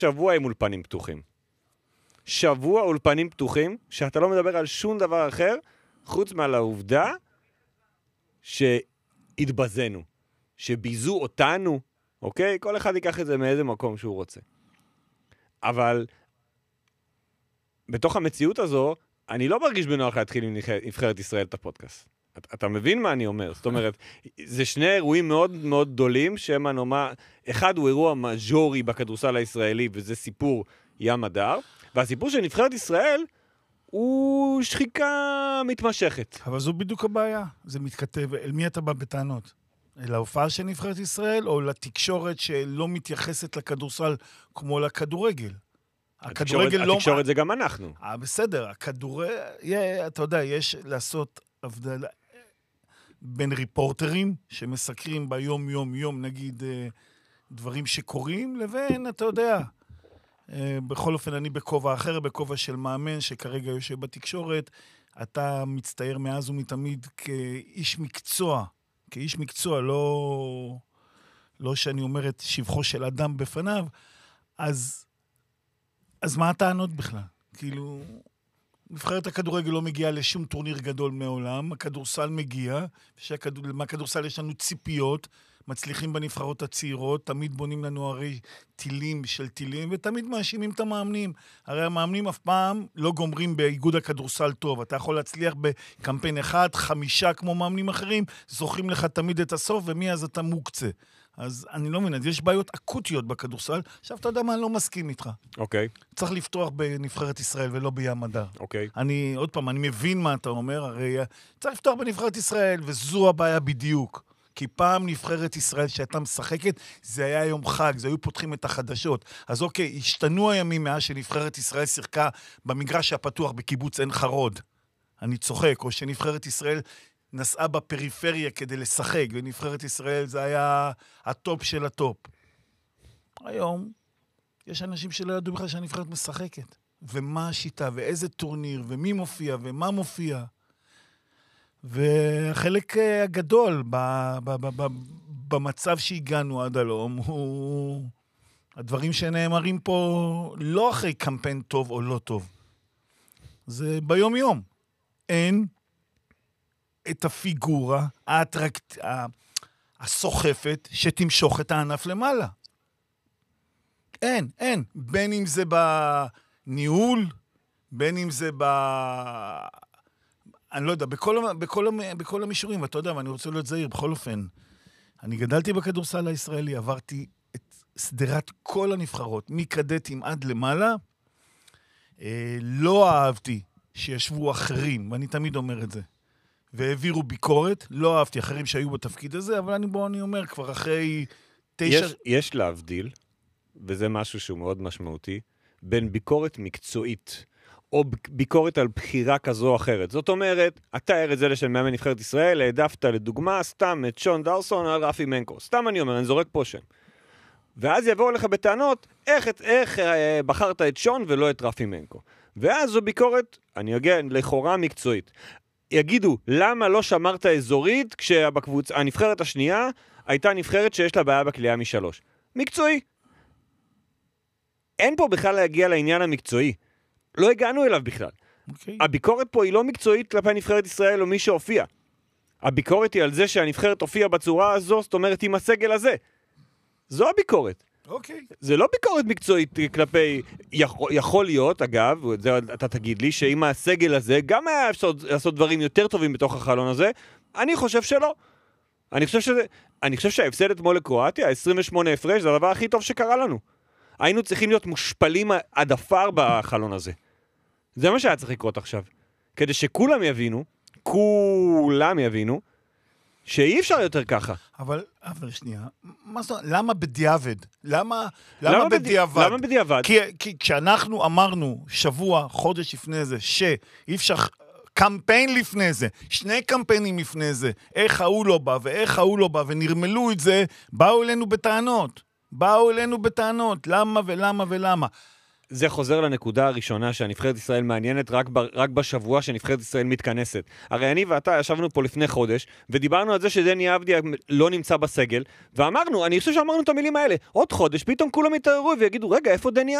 שבוע עם אולפנים פתוחים. שבוע אולפנים פתוחים, שאתה לא מדבר על שום דבר אחר, חוץ מעל העובדה שהתבזנו, שביזו אותנו, אוקיי? כל אחד ייקח את זה מאיזה מקום שהוא רוצה. אבל בתוך המציאות הזו, אני לא מרגיש בנוח להתחיל עם נבחרת ישראל את הפודקאסט. אתה מבין מה אני אומר? זאת אומרת, זה שני אירועים מאוד מאוד גדולים, אחד הוא אירוע מז'ורי בכדורסל הישראלי, וזה סיפור ים הדר, והסיפור של נבחרת ישראל הוא שחיקה מתמשכת. אבל זו בדיוק הבעיה. זה מתכתב. אל מי אתה בא בטענות? להופעה של נבחרת ישראל, או לתקשורת שלא מתייחסת לכדורסל כמו לכדורגל? התקשורת זה גם אנחנו. בסדר, הכדורגל, אתה יודע, יש לעשות הבדלה בין ריפורטרים שמסקרים ביום יום, נגיד, דברים שקורים, לבין, אתה יודע, בכל אופן אני בכובע אחר, בכובע של מאמן שכרגע יושב בתקשורת, אתה מצטייר מאז ומתמיד כאיש מקצוע, לא שאני אומר את שבחו של אדם בפניו, אז מה הטענות בכלל? כאילו, נבחרת הכדורגל לא מגיעה לשום טורניר גדול מעולם, הכדורסל מגיע, מהכדורסל יש לנו ציפיות, מצליחים בנבחרות הצעירות, תמיד בונים לנו הרי טילים, ותמיד מאשימים את המאמנים. הרי המאמנים אף פעם לא גומרים באיגוד הכדורסל טוב. אתה יכול להצליח בקמפיין אחד, 5 כמו מאמנים אחרים, זוכרים לך תמיד את הסוף, ומי אז אתה מוקצה. אז אני לא מבין, יש בעיות אקוטיות בכדורסל. עכשיו אתה יודע מה, אני לא מסכים איתך. אוקיי. צריך לפתוח בנבחרת ישראל ולא בים הדר. אוקיי. עוד פעם, אני מבין מה אתה אומר, הרי צריך לפתוח בנבחרת ישראל, וזו הבעיה בדיוק. כי פעם נבחרת ישראל שהייתה משחקת, זה היה יום חג, זה היו פותחים את החדשות. אז אוקיי, השתנו הימים מאז שנבחרת ישראל שיחקה במגרש הפתוח בקיבוץ עין חרוד. אני צוחק, או שנבחרת ישראל נסעה בפריפריה כדי לשחק, ונבחרת ישראל זה היה הטופ של הטופ. היום יש אנשים שלא ידעו בכלל שהנבחרת משחקת. ומה השיטה, ואיזה טורניר, ומי מופיע, ומה מופיע. והחלק הגדול במצב שהגענו עד הלום הוא הדברים שנאמרים פה לא אחרי קמפיין טוב או לא טוב. זה ביום יום. אין את הפיגורה הסוחפת שתמשוך את הענף למעלה. אין. בין אם זה בניהול, בין אם זה אני לא יודע, בכל המישורים, ואתה יודע, ואני רוצה להיות זהיר, בכל אופן. אני גדלתי בכדורסל הישראלי, עברתי את סדרת כל הנבחרות, מקדטים עד למעלה. לא אהבתי שישבו אחרים, ואני תמיד אומר את זה, והעבירו ביקורת, לא אהבתי אחרים שהיו בתפקיד הזה, אבל אני אומר כבר אחרי 9... יש להבדיל, וזה משהו שהוא מאוד משמעותי, בין ביקורת מקצועית, או ביקורת על בחירה כזו או אחרת. זאת אומרת, אתה ער את זה לשם מאמן נבחרת ישראל, העדפת לדוגמה סתם את שון דרסון על רפי מנקו. סתם אני אומר, אני זורק פה שם. ואז יבואו לך בטענות, איך בחרת את שון ולא את רפי מנקו. ואז זו ביקורת, אני אגיע לכאורה מקצועית. יגידו, למה לא שמרת אזורית כשבקבוצה, הנבחרת השנייה הייתה נבחרת שיש לה בעיה בקליעה מ3? מקצועי. אין פה בכלל להגיע לעניין המקצועי. לא הגענו אליו בכלל. Okay. הביקורת פה היא לא מקצועית כלפי נבחרת ישראל או מי שהופיע. הביקורת היא על זה שהנבחרת הופיעה בצורה הזו, זאת אומרת עם הסגל הזה. זו הביקורת. אוקיי. זה לא ביקורת מקצועית כלפי, יכול להיות, אגב, אתה תגיד לי, שעם הסגל הזה גם היה אפשר לעשות דברים יותר טובים בתוך החלון הזה. אני חושב שלא. אני חושב שההפסד אתמול לקרואטיה, 28 הפרש, זה הדבר הכי טוב שקרה לנו. היינו צריכים להיות מושפלים עד אפר בחלון הזה. זה מה שהיה צריך לקרות עכשיו. כדי שכולם יבינו, שאי אפשר יותר ככה. אבל שנייה, למה בדיעבד? למה בדיעבד? כי כשאנחנו אמרנו שבוע, חודש לפני זה, שאי אפשר קמפיין לפני זה, 2 קמפיינים לפני זה, איך ההוא לא בא ואיך ההוא לא בא, ונרמלו את זה, באו אלינו בטענות. למה ולמה ולמה. זה חוזר לנקודה הראשונה שהנבחרת ישראל מעניינת רק בשבוע שנבחרת ישראל מתכנסת. הרי אני ואתה ישבנו פה לפני חודש, ודיברנו על זה שדני אבדיה לא נמצא בסגל, ואמרנו, אני חושב שאמרנו את המילים האלה, עוד חודש, פתאום כולם יתעררו ויגידו, רגע, איפה דני